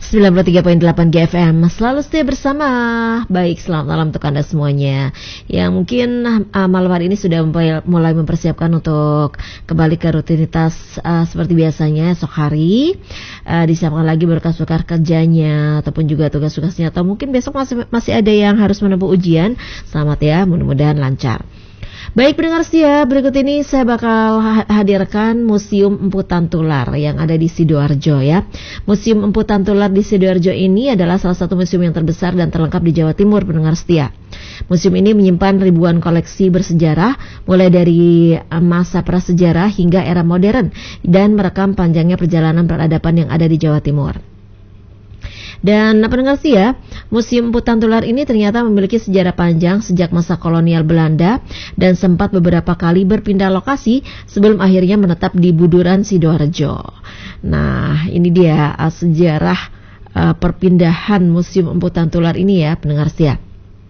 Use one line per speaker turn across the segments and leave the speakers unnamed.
93.8 GFM selalu setia bersama. Baik, selamat malam untuk Anda semuanya yang mungkin malam hari ini sudah mulai mempersiapkan untuk kembali ke rutinitas seperti biasanya esok hari. Disiapkan lagi berkas-berkas kerjanya ataupun juga tugas-tugasnya, atau mungkin besok masih ada yang harus menempuh ujian. Selamat ya, mudah-mudahan lancar. Baik pendengar setia, berikut ini saya bakal hadirkan Museum Empu Tantular yang ada di Sidoarjo ya. Museum Empu Tantular di Sidoarjo ini adalah salah satu museum yang terbesar dan terlengkap di Jawa Timur, pendengar setia. Museum ini menyimpan ribuan koleksi bersejarah mulai dari masa prasejarah hingga era modern dan merekam panjangnya perjalanan peradaban yang ada di Jawa Timur. Dan pendengar setia, Museum Empu Tantular ini ternyata memiliki sejarah panjang sejak masa kolonial Belanda dan sempat beberapa kali berpindah lokasi sebelum akhirnya menetap di Buduran, Sidoarjo. Nah, ini dia sejarah perpindahan Museum Empu Tantular ini ya, pendengar setia.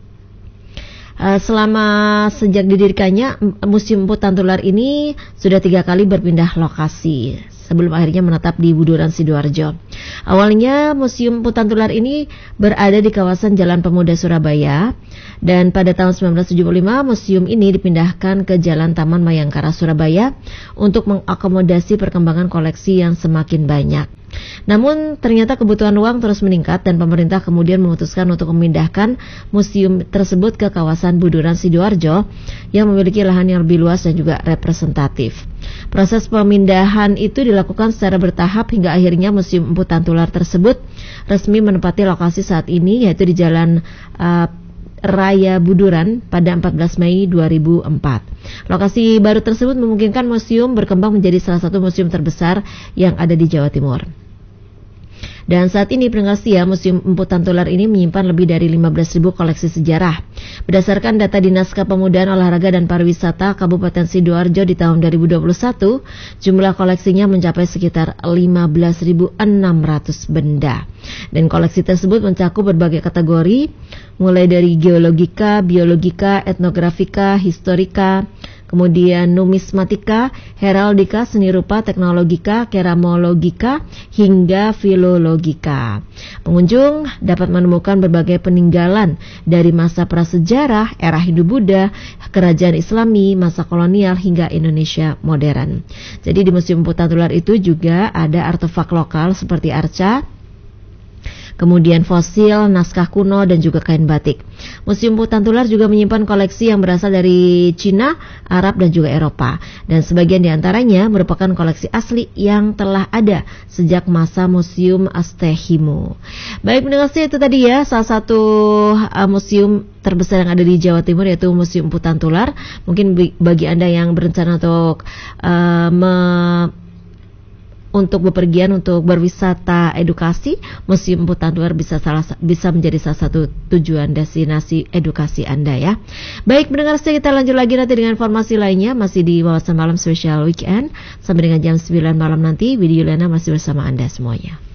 Selama sejak didirikannya, Museum Empu Tantular ini sudah 3 kali berpindah lokasi sebelum akhirnya menetap di Buduran, Sidoarjo. Awalnya Museum Empu Tantular ini berada di kawasan Jalan Pemuda Surabaya, dan pada tahun 1975 museum ini dipindahkan ke Jalan Taman Mayangkara Surabaya untuk mengakomodasi perkembangan koleksi yang semakin banyak. Namun ternyata kebutuhan uang terus meningkat dan pemerintah kemudian memutuskan untuk memindahkan museum tersebut ke kawasan Buduran, Sidoarjo yang memiliki lahan yang lebih luas dan juga representatif. Proses pemindahan itu dilakukan secara bertahap hingga akhirnya Museum Empu Tantular tersebut resmi menempati lokasi saat ini, yaitu di Jalan Raya Buduran pada 14 Mei 2004. Lokasi baru tersebut memungkinkan museum berkembang menjadi salah satu museum terbesar yang ada di Jawa Timur. Dan saat ini pendengar setia, Museum Empu Tantular ini menyimpan lebih dari 15.000 koleksi sejarah. Berdasarkan data Dinas Kepemudaan, Olahraga dan Pariwisata Kabupaten Sidoarjo di tahun 2021, jumlah koleksinya mencapai sekitar 15.600 benda. Dan koleksi tersebut mencakup berbagai kategori, mulai dari geologika, biologika, etnografika, historika, kemudian numismatika, heraldika, seni rupa, teknologika, keramologika, hingga filologika. Pengunjung dapat menemukan berbagai peninggalan dari masa prasejarah, era Hindu-Buddha, kerajaan Islami, masa kolonial, hingga Indonesia modern. Jadi di Museum Empu Tantular itu juga ada artefak lokal seperti arca, kemudian fosil, naskah kuno, dan juga kain batik. Museum Empu Tantular juga menyimpan koleksi yang berasal dari Cina, Arab, dan juga Eropa. Dan sebagian diantaranya merupakan koleksi asli yang telah ada sejak masa Museum Astehimo. Baik pendengar, itu tadi ya salah satu museum terbesar yang ada di Jawa Timur, yaitu Museum Empu Tantular. Mungkin bagi Anda yang berencana untuk bepergian untuk berwisata edukasi, Museum Empu Tantular bisa menjadi salah satu tujuan destinasi edukasi Anda ya. Baik pendengar, kita lanjut lagi nanti dengan informasi lainnya, masih di Wawasan Malam Spesial Weekend sampai dengan jam 9 malam nanti. Widi Yuliana masih bersama Anda semuanya.